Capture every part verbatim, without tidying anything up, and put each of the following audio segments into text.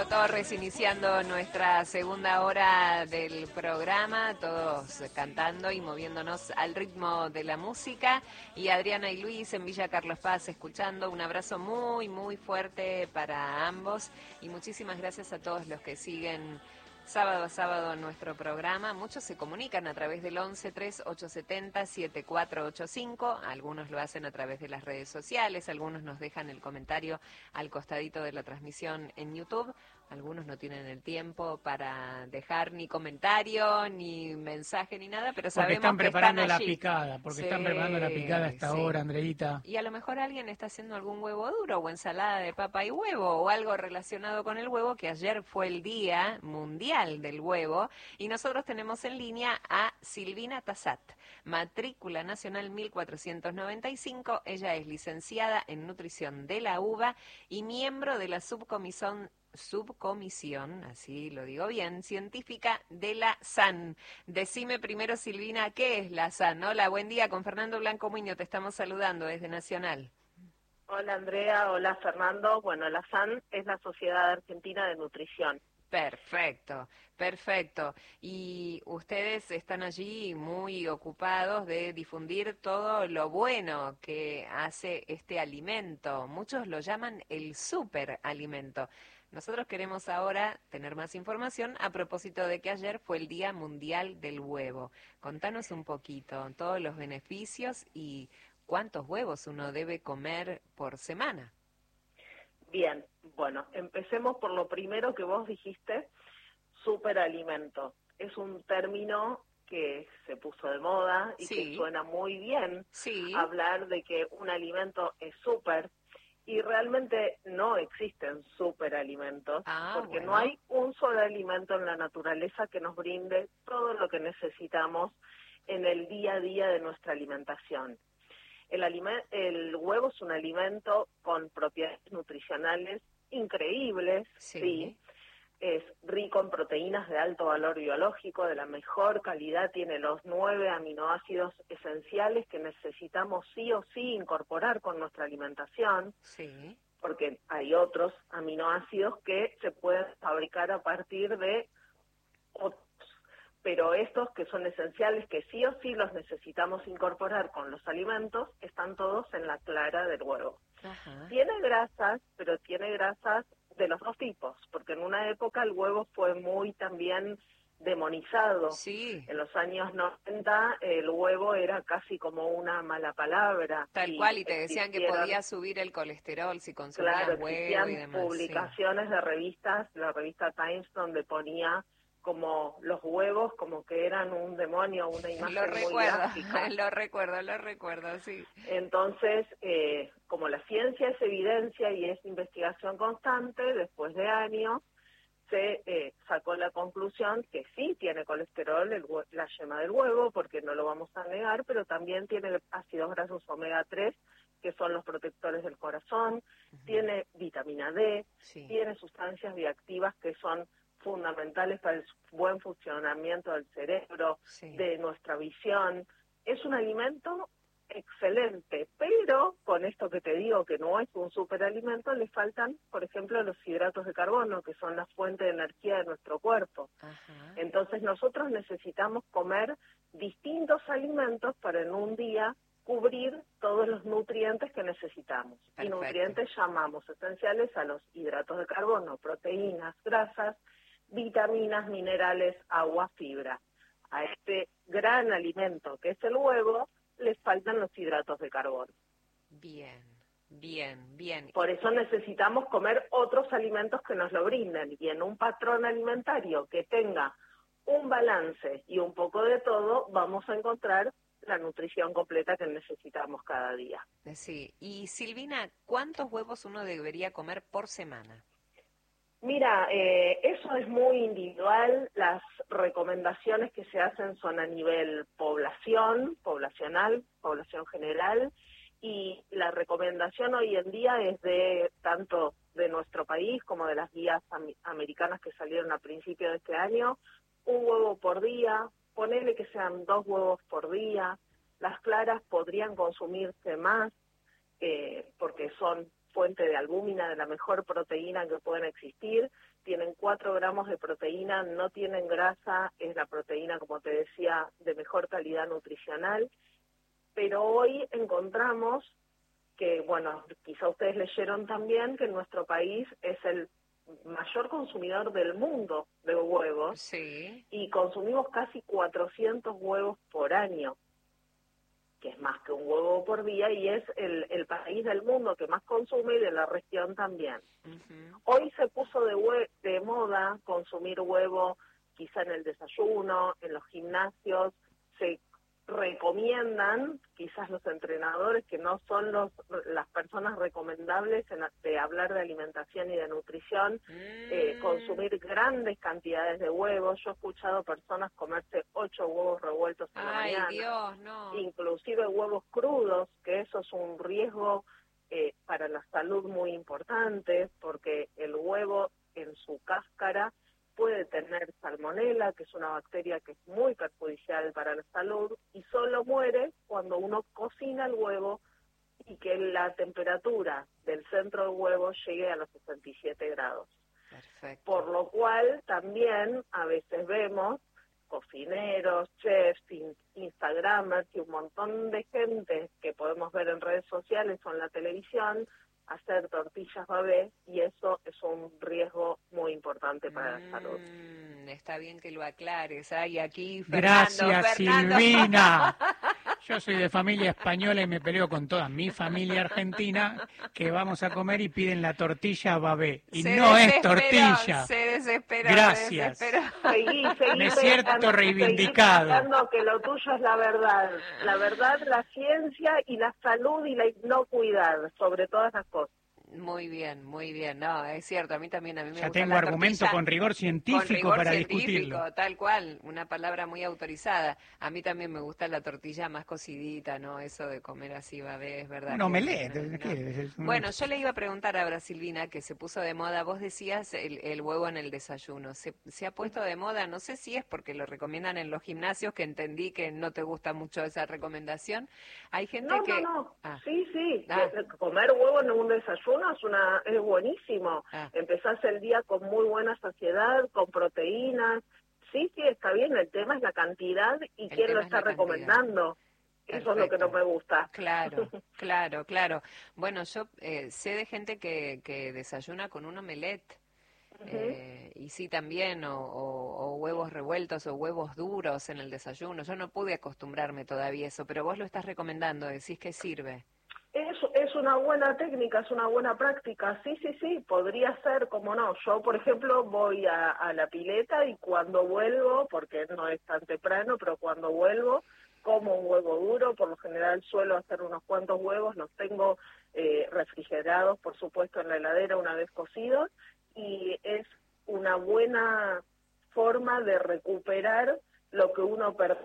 Torres iniciando nuestra segunda hora del programa, todos cantando y moviéndonos al ritmo de la música, y Adriana y Luis en Villa Carlos Paz escuchando. Un abrazo muy muy fuerte para ambos y muchísimas gracias a todos los que siguen sábado a sábado nuestro programa. Muchos se comunican a través del once tres ocho siete cero siete cuatro ocho cinco, algunos lo hacen a través de las redes sociales, algunos nos dejan el comentario al costadito de la transmisión en YouTube. Algunos no tienen el tiempo para dejar ni comentario, ni mensaje, ni nada, pero sabemos porque están que preparando están la allí. picada, porque Sí, están preparando la picada a esta sí. hora, Andreita. Y a lo mejor alguien está haciendo algún huevo duro o ensalada de papa y huevo o algo relacionado con el huevo, que ayer fue el Día Mundial del Huevo, y nosotros tenemos en línea a Silvina Tassat, matrícula nacional mil cuatrocientos noventa y cinco. Ella es licenciada en nutrición de la uva y miembro de la subcomisión subcomisión, así lo digo bien, científica de la S A N. Decime primero, Silvina, ¿qué es la S A N? Hola, buen día, con Fernando Blanco Muñoz te estamos saludando desde Nacional. Hola Andrea, hola Fernando. Bueno, la S A N es la Sociedad Argentina de Nutrición. Perfecto, perfecto. Y ustedes están allí muy ocupados de difundir todo lo bueno que hace este alimento. Muchos lo llaman el superalimento. Nosotros queremos ahora tener más información a propósito de que ayer fue el Día Mundial del Huevo. Contanos un poquito todos los beneficios y cuántos huevos uno debe comer por semana. Bien, bueno, empecemos por lo primero que vos dijiste, superalimento. Es un término que se puso de moda y Sí. que suena muy bien, Sí. hablar de que un alimento es súper, y realmente no existen superalimentos, Ah, porque bueno. no hay un solo alimento en la naturaleza que nos brinde todo lo que necesitamos en el día a día de nuestra alimentación. El, aliment- el huevo es un alimento con propiedades nutricionales increíbles, Sí. sí. Es rico en proteínas de alto valor biológico, de la mejor calidad, tiene los nueve aminoácidos esenciales que necesitamos sí o sí incorporar con nuestra alimentación, Sí. porque hay otros aminoácidos que se pueden fabricar a partir de otros. Pero estos que son esenciales, que sí o sí los necesitamos incorporar con los alimentos, están todos en la clara del huevo. Ajá. Tiene grasas, pero tiene grasas de los dos tipos, porque en una época el huevo fue muy también demonizado. Sí. En los años noventa el huevo era casi como una mala palabra. Tal y cual, y te decían que existieron- podía subir el colesterol si consumías Claro, huevo existían y demás. publicaciones de revistas, la revista Times, donde ponía como los huevos como que eran un demonio, una Sí. imagen Lo muy recuerdo, gráfica. lo recuerdo, lo recuerdo, sí. Entonces, eh, como la ciencia es evidencia y es investigación constante, después de años se eh, sacó la conclusión que sí tiene colesterol el hue- la yema del huevo, porque no lo vamos a negar, pero también tiene ácidos grasos omega tres, que son los protectores del corazón, Uh-huh. tiene vitamina D, Sí. tiene sustancias bioactivas que son fundamentales para el buen funcionamiento del cerebro, Sí. de nuestra visión. Es un alimento excelente, pero con esto que te digo que no es un superalimento, le faltan, por ejemplo, los hidratos de carbono, que son la fuente de energía de nuestro cuerpo. Ajá. Entonces nosotros necesitamos comer distintos alimentos para en un día cubrir todos los nutrientes que necesitamos. Perfecto. Y nutrientes llamamos esenciales a los hidratos de carbono, proteínas, grasas, vitaminas, minerales, agua, fibra. A este gran alimento que es el huevo, les faltan los hidratos de carbono. Bien, bien, bien. Por eso necesitamos comer otros alimentos que nos lo brinden. Y en un patrón alimentario que tenga un balance y un poco de todo, vamos a encontrar la nutrición completa que necesitamos cada día. Sí. Y Silvina, ¿cuántos huevos uno debería comer por semana? Mira, eh, eso es muy individual. Las recomendaciones que se hacen son a nivel población, poblacional, población general, y la recomendación hoy en día es de tanto de nuestro país como de las guías am- americanas que salieron a principios de este año, un huevo por día, ponele que sean dos huevos por día. Las claras podrían consumirse más, eh, porque son fuente de albúmina, de la mejor proteína que pueden existir, tienen cuatro gramos de proteína, no tienen grasa, es la proteína, como te decía, de mejor calidad nutricional, pero hoy encontramos que, bueno, quizá ustedes leyeron también que nuestro país es el mayor consumidor del mundo de huevos, sí, y consumimos casi cuatrocientos huevos por año, que es más que un huevo por día, y es el, el país del mundo que más consume y de la región también. uh-huh. Hoy se puso de, hue de moda consumir huevo quizá en el desayuno, en los gimnasios, se recomiendan, quizás los entrenadores, que no son los las personas recomendables en, de hablar de alimentación y de nutrición, mm. eh, consumir grandes cantidades de huevos. Yo he escuchado personas comerse ocho huevos revueltos en la Ay, mañana, Dios, no. inclusive huevos crudos, que eso es un riesgo eh, para la salud muy importante, porque el huevo en su cáscara puede tener salmonela, que es una bacteria que es muy perjudicial para la salud, y solo muere cuando uno cocina el huevo y que la temperatura del centro del huevo llegue a los sesenta y siete grados. Perfecto. Por lo cual también a veces vemos cocineros, chefs, in, instagramers y un montón de gente que podemos ver en redes sociales o en la televisión hacer tortillas babé, y eso es un riesgo muy importante para mm, la salud. Está bien que lo aclares. Ay, aquí Fernando, Gracias, Fernando. Silvina. Yo soy de familia española y me peleo con toda mi familia argentina, que vamos a comer y piden la tortilla babé. Y Se no es desesperó, tortilla. Se desesperó, Gracias. Se desesperó. Seguí, seguí Me siento pensando, reivindicado. seguí pensando que lo tuyo es la verdad. La verdad, la ciencia y la salud y la inocuidad, sobre todas las cosas. Muy bien, muy bien. No, es cierto, a mí también, a mí me Ya gusta tengo la argumento tortilla con rigor científico con rigor para científico, discutirlo. tal cual, una palabra muy autorizada. A mí también me gusta la tortilla más cocidita, ¿no? Eso de comer así babé, es verdad. Un que- omelette. no, no. ¿qué es? Un- Bueno, yo le iba a preguntar ahora, Silvina, que se puso de moda, vos decías el, el huevo en el desayuno. Se, se ha puesto de moda, no sé si es porque lo recomiendan en los gimnasios, que entendí que no te gusta mucho esa recomendación. Hay gente No, que... no, no. Ah. Sí, sí. Ah. Que- comer huevo en un desayuno es una es buenísimo. Ah. Empezás el día con muy buena saciedad, con proteínas. Sí, sí, está bien. El tema es la cantidad y El quién tema lo es está la cantidad. recomendando. Eso es lo que no Perfecto. me gusta. Claro, claro, claro. Bueno, yo eh, sé de gente que, que desayuna con un omelette. Ujú. Eh, y sí, también, o, o, o huevos revueltos o huevos duros en el desayuno. Yo no pude acostumbrarme todavía a eso, pero vos lo estás recomendando, decís que sirve. Es, es una buena técnica, es una buena práctica. Sí, sí, sí, podría ser, como no. Yo, por ejemplo, voy a, a la pileta y cuando vuelvo, porque no es tan temprano, pero cuando vuelvo, como un huevo duro. Por lo general suelo hacer unos cuantos huevos, los tengo eh, refrigerados, por supuesto, en la heladera una vez cocidos, y es una buena forma de recuperar lo que uno perdió.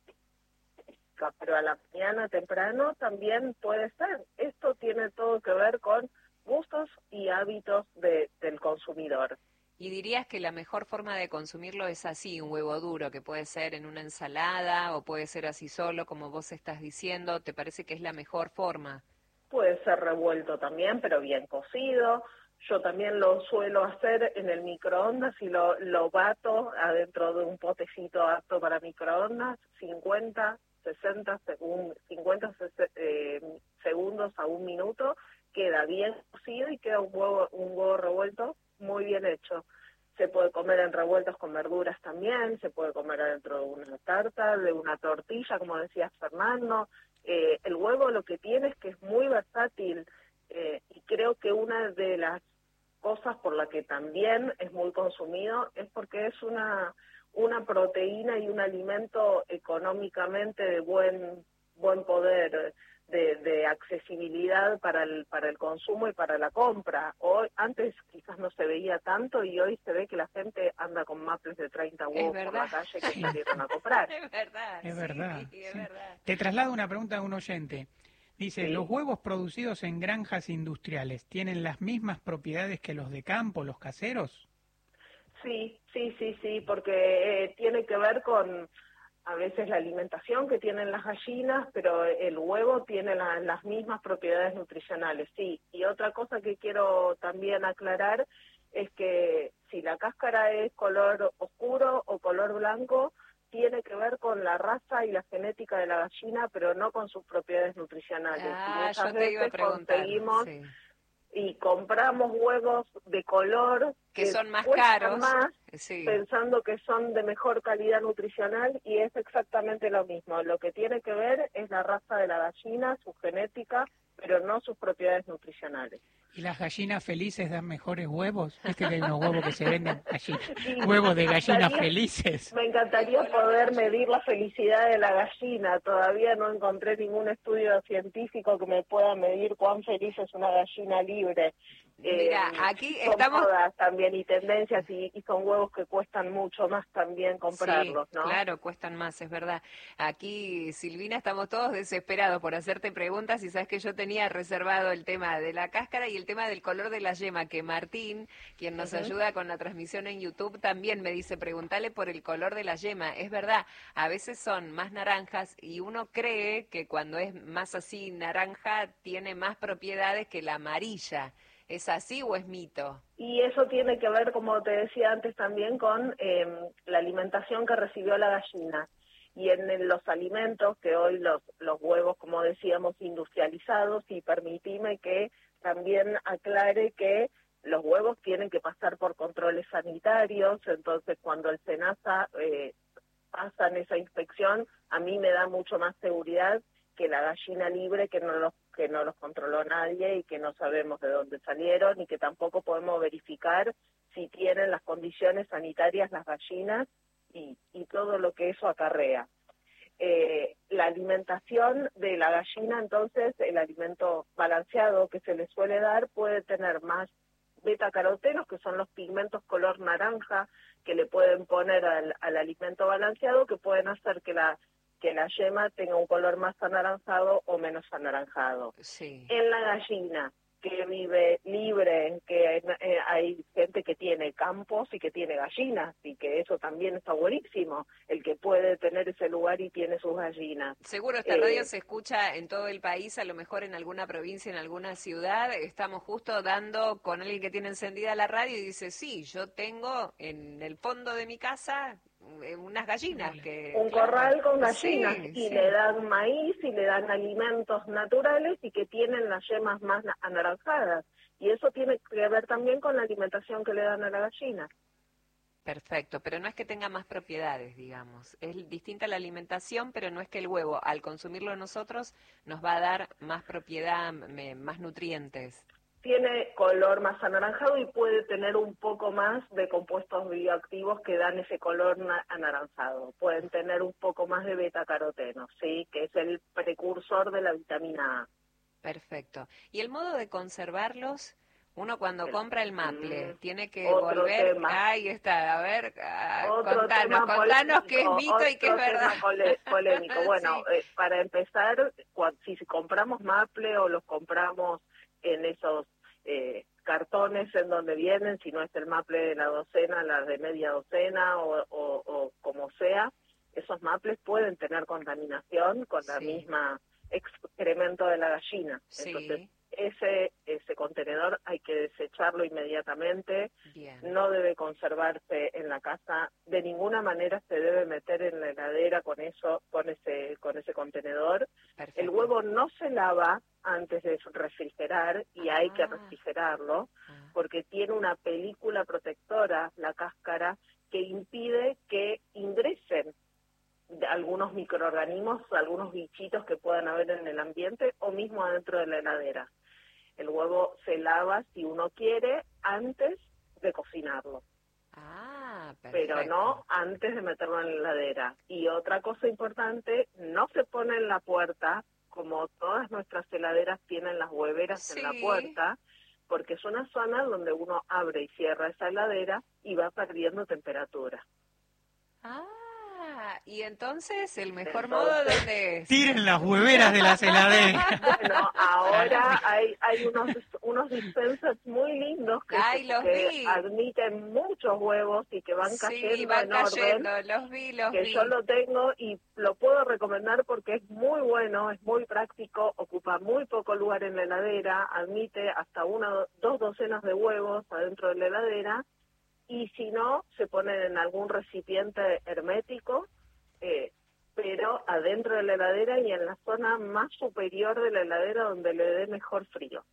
Pero a la mañana temprano también puede ser. Esto tiene todo que ver con gustos y hábitos de, del consumidor. ¿Y dirías que la mejor forma de consumirlo es así, un huevo duro, que puede ser en una ensalada o puede ser así solo, como vos estás diciendo? ¿Te parece que es la mejor forma? Puede ser revuelto también, pero bien cocido. Yo también lo suelo hacer en el microondas y lo, lo bato adentro de un potecito apto para microondas, cincuenta, sesenta, según, cincuenta eh, segundos a un minuto, queda bien cocido y queda un huevo, un huevo revuelto muy bien hecho. Se puede comer en revueltos con verduras también, se puede comer adentro de una tarta, de una tortilla, como decías Fernando. Eh, el huevo lo que tiene es que es muy versátil, eh, y creo que una de las cosas por la que también es muy consumido es porque es una una proteína y un alimento económicamente de buen buen poder, de, de accesibilidad para el para el consumo y para la compra. Hoy antes quizás no se veía tanto y hoy se ve que la gente anda con maples de treinta huevos por la calle que Sí. salieron a comprar. Es verdad, Es sí, verdad. es sí. verdad. Te traslado una pregunta a un oyente. Dice, Sí. ¿los huevos producidos en granjas industriales tienen las mismas propiedades que los de campo, los caseros? Sí, sí, sí, sí, porque eh, tiene que ver con a veces la alimentación que tienen las gallinas, pero el huevo tiene la, las mismas propiedades nutricionales, sí. Y otra cosa que quiero también aclarar es que si la cáscara es color oscuro o color blanco, tiene que ver con la raza y la genética de la gallina, pero no con sus propiedades nutricionales. Ah, y muchas yo te iba a veces preguntar. conseguimos Sí. y compramos huevos de color Que son más cuestan caros. más, Sí. pensando que son de mejor calidad nutricional, y es exactamente lo mismo. Lo que tiene que ver es la raza de la gallina, su genética, pero no sus propiedades nutricionales. ¿Y las gallinas felices dan mejores huevos? Viste que hay unos huevos que se venden allí, Y huevos de me gallinas encantaría- felices. Me encantaría poder medir la felicidad de la gallina. Todavía no encontré ningún estudio científico que me pueda medir cuán feliz es una gallina libre. Mira, Eh, aquí son estamos... modas también y tendencias, y, y son huevos que cuestan mucho más también comprarlos, Sí, ¿no? claro, cuestan más, es verdad. Aquí, Silvina, estamos todos desesperados por hacerte preguntas y sabes que yo tenía reservado el tema de la cáscara y el tema del color de la yema, que Martín, quien nos Ujú. ayuda con la transmisión en YouTube, también me dice, pregúntale por el color de la yema. Es verdad, a veces son más naranjas y uno cree que cuando es más así naranja tiene más propiedades que la amarilla. ¿Es así o es mito? Y eso tiene que ver, como te decía antes, también con eh, la alimentación que recibió la gallina. Y en, en los alimentos, que hoy los, los huevos, como decíamos, industrializados, y permitime que también aclare que los huevos tienen que pasar por controles sanitarios, entonces cuando el SENASA eh, pasa en esa inspección, a mí me da mucho más seguridad que la gallina libre, que no los que no los controló nadie y que no sabemos de dónde salieron, y que tampoco podemos verificar si tienen las condiciones sanitarias las gallinas y, y todo lo que eso acarrea. Eh, la alimentación de la gallina, entonces, el alimento balanceado que se le suele dar puede tener más betacarotenos, que son los pigmentos color naranja que le pueden poner al, al alimento balanceado, que pueden hacer que la que la yema tenga un color más anaranjado o menos anaranjado. Sí. En la gallina, que vive libre, que eh, hay gente que tiene campos y que tiene gallinas, y que eso también está buenísimo, el que puede tener ese lugar y tiene sus gallinas. Seguro esta Eh, radio se escucha en todo el país, a lo mejor en alguna provincia, en alguna ciudad. Estamos justo dando con alguien que tiene encendida la radio y dice, sí, yo tengo en el fondo de mi casa eh, unas gallinas que... un claro, corral con gallinas, sí, y sí. le dan maíz y le dan alimentos naturales, y que tienen las yemas más na- anaranjadas. Y eso tiene que ver también con la alimentación que le dan a la gallina. Perfecto, pero no es que tenga más propiedades, digamos. Es distinta la alimentación, pero no es que el huevo, al consumirlo nosotros, nos va a dar más propiedad, me- más nutrientes. Tiene color más anaranjado y puede tener un poco más de compuestos bioactivos que dan ese color na- anaranjado. Pueden tener un poco más de betacaroteno, ¿sí? Que es el precursor de la vitamina A. Perfecto. ¿Y el modo de conservarlos? Uno cuando El- compra el maple, mm, tiene que otro volver... tema. Ahí está, a ver, ah, Otro contanos, tema contanos qué es polémico, mito y qué es otro verdad. tema pole- polémico. Bueno, Sí. eh, para empezar, cua- si compramos maple o los compramos en esos eh, cartones en donde vienen, si no es el maple de la docena, la de media docena o, o, o como sea, esos maples pueden tener contaminación con la Sí. misma excremento de la gallina. Sí. Entonces, ese ese contenedor hay que desecharlo inmediatamente. Bien. No debe conservarse en la casa, de ninguna manera se debe meter en la heladera con eso, con ese con ese contenedor. Perfecto. El huevo no se lava antes de refrigerar, y hay que Ah. refrigerarlo Ah. porque tiene una película protectora, la cáscara, que impide que ingresen de algunos microorganismos, algunos bichitos que puedan haber en el ambiente o mismo adentro de la heladera. El huevo se lava, si uno quiere, antes de cocinarlo, Ah, perfecto. pero no antes de meterlo en la heladera. Y otra cosa importante, no se pone en la puerta, como todas nuestras heladeras tienen las hueveras en la Sí. puerta, porque es una zona donde uno abre y cierra esa heladera y va perdiendo temperatura. Ah, Ah, y entonces el mejor Entonces, modo ¿dónde es? Tiren las hueveras de las heladeras. Bueno, ahora hay hay unos unos dispensers muy lindos que, Ay, los que vi. admiten muchos huevos y que van Sí, cayendo van en orden. cayendo, los vi, los Que vi. yo lo tengo y lo puedo recomendar porque es muy bueno, es muy práctico, ocupa muy poco lugar en la heladera, admite hasta una dos docenas de huevos adentro de la heladera y si no, se ponen en algún recipiente hermético, eh, pero adentro de la heladera y en la zona más superior de la heladera donde le dé mejor frío.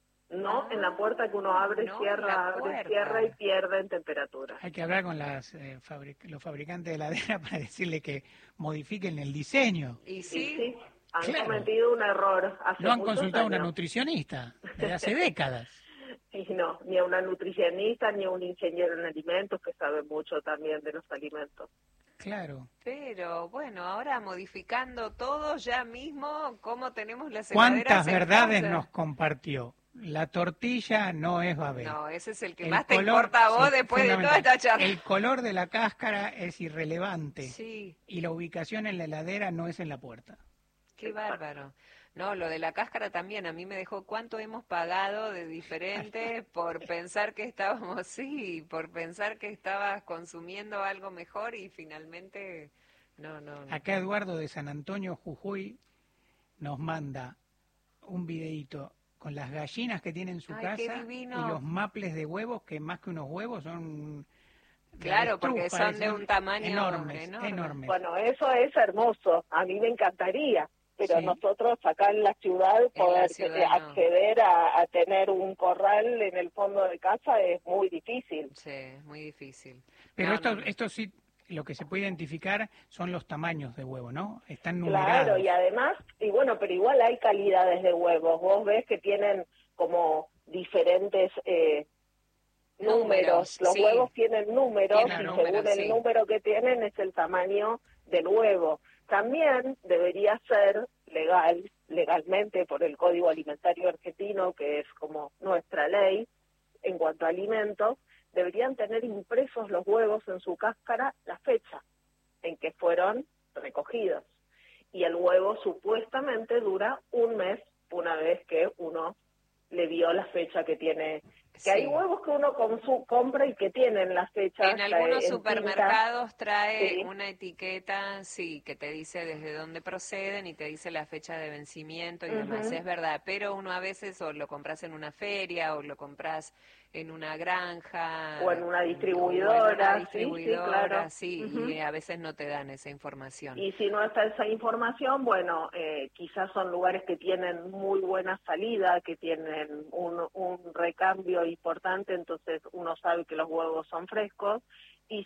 No Ah, en la puerta que uno abre, no en cierra, la abre, puerta. cierra y pierde en temperatura. Hay que hablar con las, eh, fabric- los fabricantes de heladera para decirle que modifiquen el diseño. Y Y sí, sí, han Claro. cometido un error hace No han muchos consultado a una años. nutricionista desde hace décadas. Y no, ni a una nutricionista, ni a un ingeniero en alimentos que sabe mucho también de los alimentos. Claro. pero bueno, ahora modificando todo ya mismo, ¿cómo tenemos las heladeras ¿Cuántas en verdades casa? nos compartió? La tortilla no es babé. No, ese es el que El más te color, importa a vos sí, después de toda fundamental. esta charla. El color de la cáscara es irrelevante Sí, y la ubicación en la heladera no es en la puerta. qué bárbaro. No, lo de la cáscara también, a mí me dejó cuánto hemos pagado de diferente por pensar que estábamos, sí, por pensar que estabas consumiendo algo mejor y finalmente, no, no. no. Acá Eduardo de San Antonio, Jujuy, nos manda un videíto con las gallinas que tiene en su Ay, qué casa y divino. los maples de huevos, que más que unos huevos son... la Claro, porque estruja, son de son un tamaño enormes, enorme. enormes. Bueno, eso es hermoso, a mí me encantaría, pero Sí. nosotros acá en la ciudad En poder la ciudad, eh, no. acceder a, a tener un corral en el fondo de casa es muy difícil. Sí, es muy difícil. Pero No, esto, no, no. esto sí, lo que se puede identificar son los tamaños de huevo, ¿no? Están Claro, numerados. y además, y bueno, pero igual hay calidades de huevos. Vos ves que tienen como diferentes eh, números. Números, Los sí. huevos tienen números Tienen y números, según el sí. número que tienen es el tamaño del huevo. También debería ser legal, legalmente por el Código Alimentario Argentino, que es como nuestra ley en cuanto a alimentos, deberían tener impresos los huevos en su cáscara la fecha en que fueron recogidos. Y el huevo supuestamente dura un mes una vez que uno le vio la fecha que tiene. Que Sí. hay huevos que uno consu- compra y que tienen la fecha. En algunos eh, en supermercados trae Sí. una etiqueta, sí, que te dice desde dónde proceden y te dice la fecha de vencimiento y demás, Ujú. es verdad, pero uno a veces o lo compras en una feria o lo compras en una granja O en una o en distribuidora, una sí, sí, distribuidora, claro. sí, Ujú. y a veces no te dan esa información. Y si no está esa información, bueno, eh, quizás son lugares que tienen muy buena salida, que tienen un, un recambio importante, entonces uno sabe que los huevos son frescos,